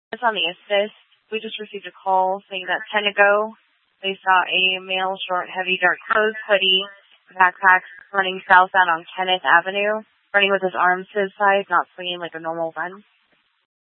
It's on the assist. We just received a call saying that 10 ago they saw a male, short, heavy, dark clothes, hoodie, backpack running southbound on Kenneth Avenue, running with his arms to his side, not swinging like a normal run.